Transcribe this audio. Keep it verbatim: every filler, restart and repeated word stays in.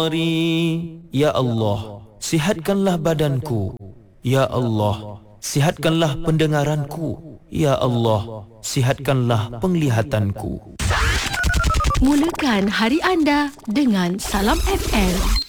Ya Allah, sihatkanlah badanku. Ya Allah, sihatkanlah pendengaranku. Ya Allah, sihatkanlah penglihatanku. Mulakan hari anda dengan Salam F M.